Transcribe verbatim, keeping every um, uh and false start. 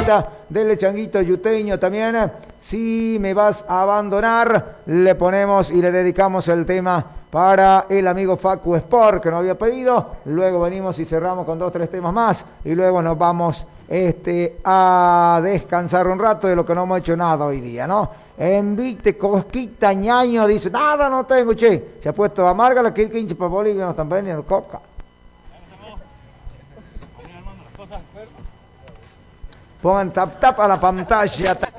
vuelta del changuito yuteño también. Si me vas a abandonar, le ponemos y le dedicamos el tema para el amigo Facu Sport, que nos había pedido. Luego venimos y cerramos con dos, tres temas más. Y luego nos vamos este, a descansar un rato de lo que no hemos hecho nada hoy día, ¿no? Envite, cosquita, ñaño, dice, nada no tengo, che. Se ha puesto amarga la que el quince para Bolivia, nos están vendiendo coca. Pongan tap tap a la pantalla.